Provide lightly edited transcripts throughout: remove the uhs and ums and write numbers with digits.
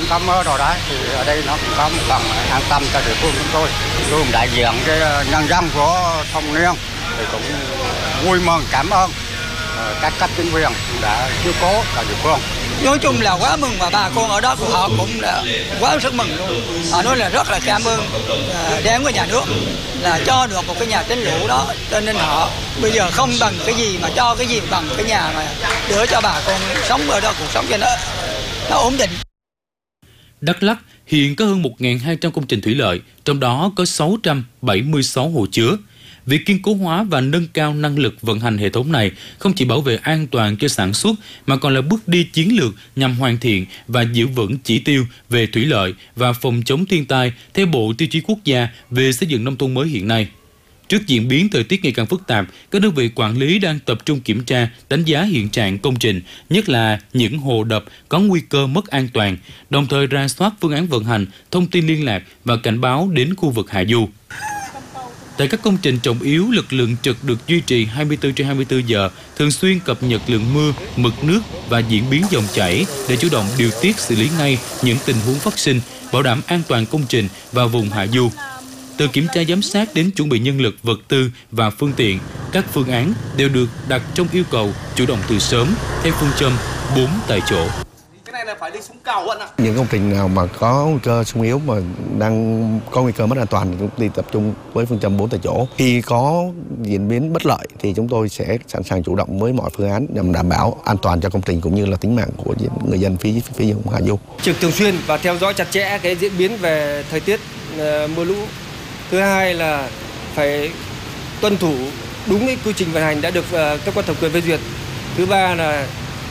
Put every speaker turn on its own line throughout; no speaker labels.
có mưa rồi đấy, thì ở đây nó cũng có một phần an tâm cho địa phương chúng tôi. Tôi cũng đại diện cái nhân dân của Thông Niên thì cũng vui mừng cảm ơn các cấp chính quyền đã chiếu cố cho địa phương.
Nói chung là quá mừng và bà con ở đó của họ cũng là quá sức mừng luôn. Họ nói là rất là cảm ơn đảng của nhà nước là cho được một cái nhà tránh lũ đó, cho nên họ bây giờ không bằng cái gì mà cho cái gì bằng cái nhà mà đỡ cho bà con sống ở đó, cuộc sống cho nó ổn định.
Đắk Lắk hiện có hơn 1.200 công trình thủy lợi, trong đó có 676 hồ chứa. Việc kiên cố hóa và nâng cao năng lực vận hành hệ thống này không chỉ bảo vệ an toàn cho sản xuất mà còn là bước đi chiến lược nhằm hoàn thiện và giữ vững chỉ tiêu về thủy lợi và phòng chống thiên tai theo Bộ Tiêu chí Quốc gia về xây dựng nông thôn mới hiện nay. Trước diễn biến thời tiết ngày càng phức tạp, các đơn vị quản lý đang tập trung kiểm tra, đánh giá hiện trạng công trình, nhất là những hồ đập có nguy cơ mất an toàn, đồng thời rà soát phương án vận hành, thông tin liên lạc và cảnh báo đến khu vực hạ du. Tại các công trình trọng yếu, lực lượng trực được duy trì 24/24 giờ, thường xuyên cập nhật lượng mưa, mực nước và diễn biến dòng chảy để chủ động điều tiết xử lý ngay những tình huống phát sinh, bảo đảm an toàn công trình và vùng hạ du. Từ kiểm tra giám sát đến chuẩn bị nhân lực, vật tư và phương tiện, các phương án đều được đặt trong yêu cầu chủ động từ sớm theo phương châm 4 tại chỗ.
Những công trình nào mà có nguy cơ xung yếu mà đang có nguy cơ mất an toàn thì chúng tôi tập trung với phương châm 4 tại chỗ. Khi có diễn biến bất lợi thì chúng tôi sẽ sẵn sàng chủ động với mọi phương án nhằm đảm bảo an toàn cho công trình cũng như là tính mạng của người dân phía vùng hạ du.
Trực thường xuyên và theo dõi chặt chẽ cái diễn biến về thời tiết mưa lũ. Thứ hai là phải tuân thủ đúng cái quy trình vận hành đã được cơ quan thẩm quyền phê duyệt. Thứ ba là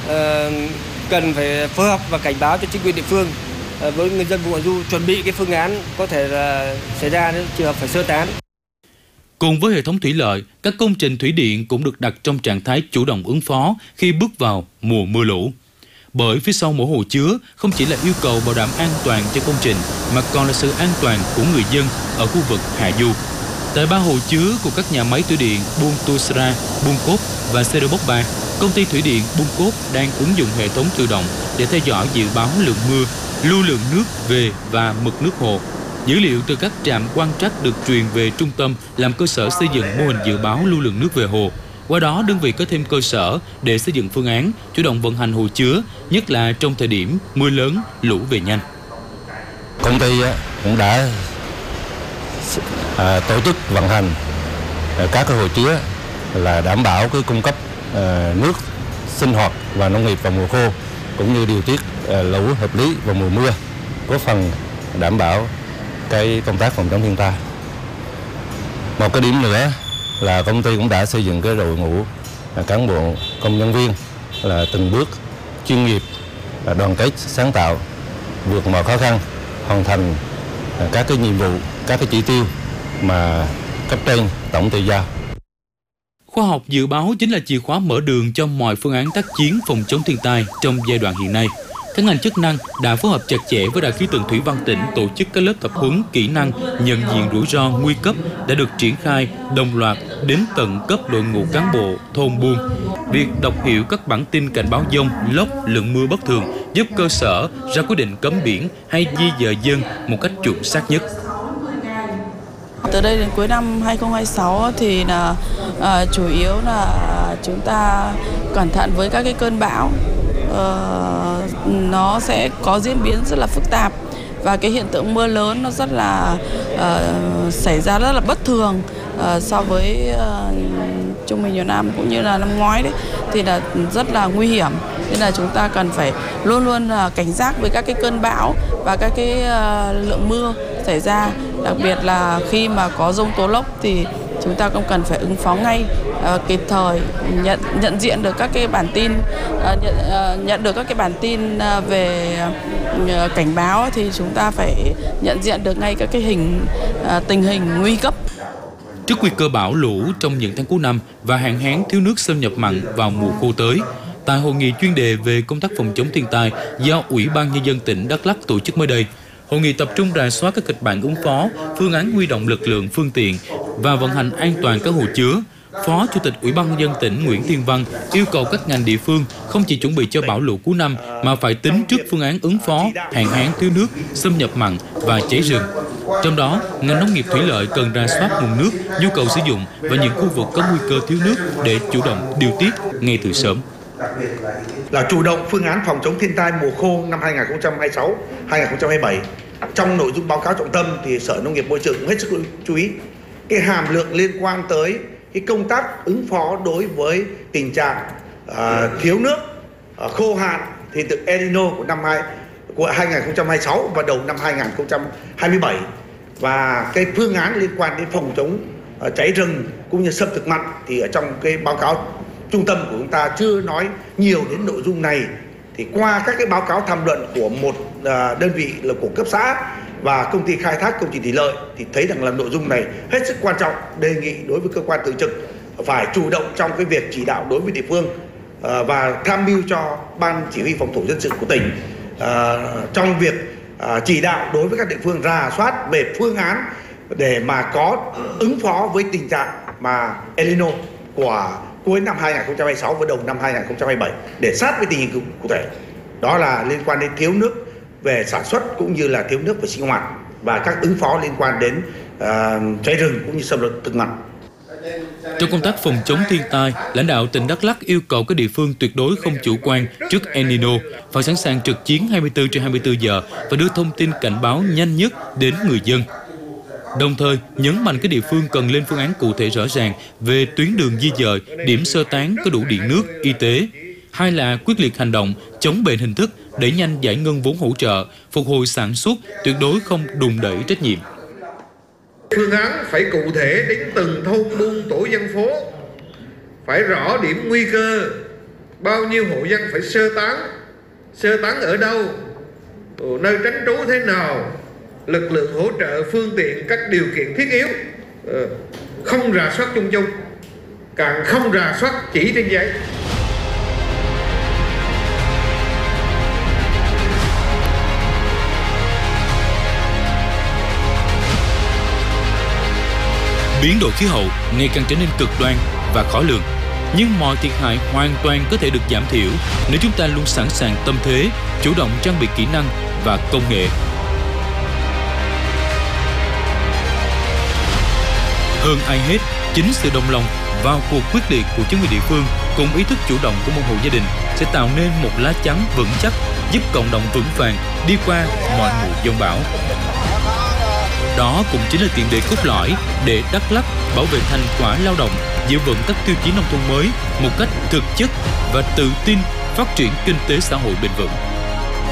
cần phải phối hợp và cảnh báo cho chính quyền địa phương với người dân vùng hạ du chuẩn bị cái phương án có thể là xảy ra nếu trường hợp phải sơ tán.
Cùng với hệ thống thủy lợi, các công trình thủy điện cũng được đặt trong trạng thái chủ động ứng phó khi bước vào mùa mưa lũ. Bởi phía sau mỗi hồ chứa không chỉ là yêu cầu bảo đảm an toàn cho công trình mà còn là sự an toàn của người dân ở khu vực hạ du. Tại 3 hồ chứa của các nhà máy thủy điện Buôn Tursra, Buôn Cốp và Sedobok 3, công ty thủy điện Buôn Cốp đang ứng dụng hệ thống tự động để theo dõi dự báo lượng mưa, lưu lượng nước về và mực nước hồ. Dữ liệu từ các trạm quan trắc được truyền về trung tâm làm cơ sở xây dựng mô hình dự báo lưu lượng nước về hồ. Qua đó, đơn vị có thêm cơ sở để xây dựng phương án chủ động vận hành hồ chứa, nhất là trong thời điểm mưa lớn, lũ về nhanh.
Công ty cũng đã tổ chức vận hành các hồ chứa là đảm bảo cái cung cấp nước sinh hoạt và nông nghiệp vào mùa khô, cũng như điều tiết lũ hợp lý vào mùa mưa, góp phần đảm bảo cái công tác phòng chống thiên tai. Một cái điểm nữa là công ty cũng đã xây dựng cái đội ngũ cán bộ công nhân viên là từng bước chuyên nghiệp, đoàn kết, sáng tạo, vượt mọi khó khăn, hoàn thành các cái nhiệm vụ, các cái chỉ tiêu mà cấp trên tổng ty giao.
Khoa học dự báo chính là chìa khóa mở đường cho mọi phương án tác chiến phòng chống thiên tai trong giai đoạn hiện nay. Các ngành chức năng đã phối hợp chặt chẽ với Đài khí tượng thủy văn tỉnh tổ chức các lớp tập huấn kỹ năng nhận diện rủi ro nguy cấp đã được triển khai đồng loạt đến tận cấp đội ngũ cán bộ thôn buôn. Việc đọc hiểu các bản tin cảnh báo dông, lốc, lượng mưa bất thường giúp cơ sở ra quyết định cấm biển hay di dời dân một cách chuẩn xác nhất.
Từ đây đến cuối năm 2026 thì là chủ yếu là chúng ta cẩn thận với các cái cơn bão. Nó sẽ có diễn biến rất là phức tạp và cái hiện tượng mưa lớn nó rất là xảy ra rất là bất thường so với trung bình nhiều năm cũng như là năm ngoái đấy, thì là rất là nguy hiểm, nên là chúng ta cần phải luôn luôn cảnh giác với các cái cơn bão và các cái lượng mưa xảy ra, đặc biệt là khi mà có dông tố lốc thì chúng ta cũng cần phải ứng phó ngay, kịp thời nhận diện được các cái bản tin, nhận được các cái bản tin về cảnh báo thì chúng ta phải nhận diện được ngay các cái tình hình nguy cấp.
Trước nguy cơ bão lũ trong những tháng cuối năm và hạn hán thiếu nước xâm nhập mặn vào mùa khô tới, tại hội nghị chuyên đề về công tác phòng chống thiên tai do Ủy ban Nhân dân tỉnh Đắk Lắk tổ chức mới đây, hội nghị tập trung rà soát các kịch bản ứng phó, phương án huy động lực lượng, phương tiện và vận hành an toàn các hồ chứa. Phó Chủ tịch Ủy ban nhân dân tỉnh Nguyễn Thiên Văn yêu cầu các ngành địa phương không chỉ chuẩn bị cho bão lũ cuối năm mà phải tính trước phương án ứng phó hạn hán, thiếu nước, xâm nhập mặn và cháy rừng. Trong đó, ngành nông nghiệp thủy lợi cần rà soát nguồn nước, nhu cầu sử dụng và những khu vực có nguy cơ thiếu nước để chủ động điều tiết ngay từ sớm.
Là chủ động phương án phòng chống thiên tai mùa khô năm 2026-2027. Trong nội dung báo cáo trọng tâm thì Sở Nông nghiệp Môi trường cũng hết sức chú ý cái hàm lượng liên quan tới cái công tác ứng phó đối với tình trạng thiếu nước, khô hạn, hiện tượng El Nino của 2026 và đầu năm 2027 và cái phương án liên quan đến phòng chống cháy rừng cũng như xâm thực mặn thì ở trong cái báo cáo trung tâm của chúng ta chưa nói nhiều đến nội dung này. Thì qua các cái báo cáo tham luận của một đơn vị là của cấp xã và công ty khai thác công trình thủy lợi thì thấy rằng là nội dung này hết sức quan trọng, đề nghị đối với cơ quan thường trực phải chủ động trong cái việc chỉ đạo đối với địa phương và tham mưu cho ban chỉ huy phòng thủ dân sự của tỉnh trong việc chỉ đạo đối với các địa phương rà soát về phương án để mà có ứng phó với tình trạng mà El Nino của cuối năm 2026 và đầu năm 2027 để sát với tình hình cụ thể. Đó là liên quan đến thiếu nước về sản xuất cũng như là thiếu nước về sinh hoạt và các ứng phó liên quan đến cháy rừng cũng như xâm nhập thực mặn.
Trong công tác phòng chống thiên tai, lãnh đạo tỉnh Đắk Lắk yêu cầu các địa phương tuyệt đối không chủ quan trước El Nino, phải sẵn sàng trực chiến 24/24 giờ và đưa thông tin cảnh báo nhanh nhất đến người dân. Đồng thời, nhấn mạnh các địa phương cần lên phương án cụ thể rõ ràng về tuyến đường di dời, điểm sơ tán có đủ điện nước, y tế. Hai là quyết liệt hành động, chống bệnh hình thức, đẩy nhanh giải ngân vốn hỗ trợ, phục hồi sản xuất, tuyệt đối không đùn đẩy trách nhiệm.
Phương án phải cụ thể đến từng thôn buôn tổ dân phố, phải rõ điểm nguy cơ, bao nhiêu hộ dân phải sơ tán ở đâu, nơi tránh trú thế nào, lực lượng hỗ trợ, phương tiện, các điều kiện thiết yếu, không rà soát chung chung, càng không rà soát chỉ trên giấy.
Biến đổi khí hậu ngày càng trở nên cực đoan và khó lường, nhưng mọi thiệt hại hoàn toàn có thể được giảm thiểu nếu chúng ta luôn sẵn sàng tâm thế, chủ động trang bị kỹ năng và công nghệ. Hơn ai hết, chính sự đồng lòng vào cuộc quyết liệt của chính quyền địa phương cùng ý thức chủ động của mỗi hộ gia đình sẽ tạo nên một lá chắn vững chắc giúp cộng đồng vững vàng đi qua mọi mùa giông bão. Đó cũng chính là tiền đề cốt lõi để Đắk Lắk bảo vệ thành quả lao động, giữ vững các tiêu chí nông thôn mới một cách thực chất và tự tin phát triển kinh tế xã hội bền vững.